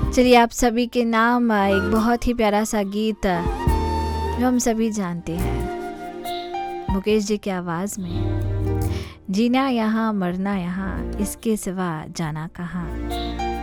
चलिए आप सभी के नाम एक बहुत ही प्यारा सा गीत जो हम सभी जानते हैं, मुकेश जी की आवाज़ में, जीना यहाँ मरना यहाँ, इसके सिवा जाना कहाँ।